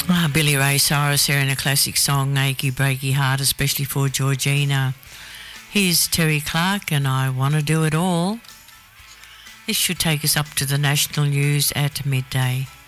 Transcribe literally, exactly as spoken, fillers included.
Ah, Billy Ray Cyrus here in a classic song, Achy Breaky Heart, especially for Georgina. Here's Terry Clark and I Want to Do It All. This should take us up to the national news at midday.